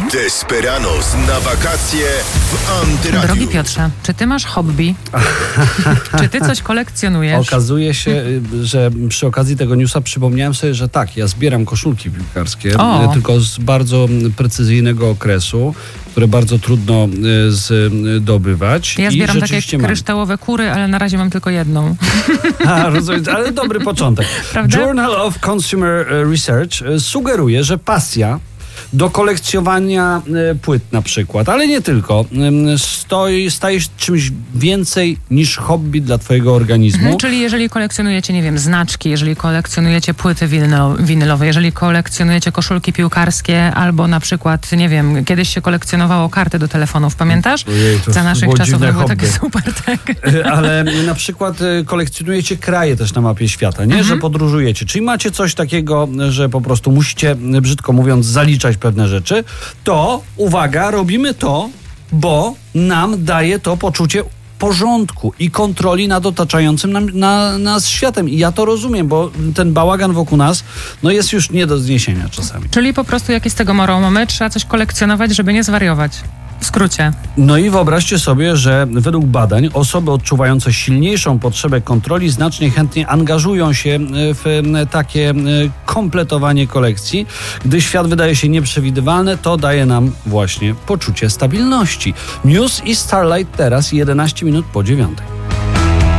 Desperados na wakacje w Antyradiu. Drogi Piotrze, czy ty masz hobby? Czy ty coś kolekcjonujesz? Okazuje się, że przy okazji tego newsa przypomniałem sobie, że tak, ja zbieram koszulki piłkarskie, tylko z bardzo precyzyjnego okresu, które bardzo trudno zdobywać. Ja zbieram takie kryształowe kury, ale na razie mam tylko jedną. Rozumiem, ale dobry początek. Prawda? Journal of Consumer Research sugeruje, że pasja do kolekcjonowania płyt na przykład, ale nie tylko, staje się czymś więcej niż hobby dla twojego organizmu. Czyli jeżeli kolekcjonujecie, nie wiem, znaczki, jeżeli kolekcjonujecie płyty winylowe, jeżeli kolekcjonujecie koszulki piłkarskie, albo na przykład, nie wiem, kiedyś się kolekcjonowało karty do telefonów, pamiętasz? Ojej, za naszych czasów to było takie super, tak. Ale na przykład kolekcjonujecie kraje też na mapie świata, nie? Że podróżujecie. Czyli macie coś takiego, że po prostu musicie, brzydko mówiąc, zaliczać pewne rzeczy, to uwaga, robimy to, bo nam daje to poczucie porządku i kontroli nad otaczającym nas światem. I ja to rozumiem, bo ten bałagan wokół nas jest już nie do zniesienia czasami. Czyli po prostu jakie z tego morał mamy? Trzeba coś kolekcjonować, żeby nie zwariować. W skrócie. No i wyobraźcie sobie, że według badań osoby odczuwające silniejszą potrzebę kontroli znacznie chętniej angażują się w takie kompletowanie kolekcji. Gdy świat wydaje się nieprzewidywalny, to daje nam właśnie poczucie stabilności. News i Starlight teraz 11 minut po 9.